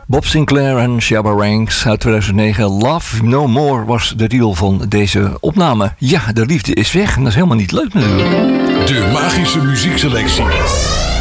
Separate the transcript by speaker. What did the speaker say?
Speaker 1: Bob Sinclair en Shabba Ranks uit 2009. Love No More was de titel van deze opname. Ja, de liefde is weg en dat is helemaal niet leuk natuurlijk.
Speaker 2: De magische muziekselectie.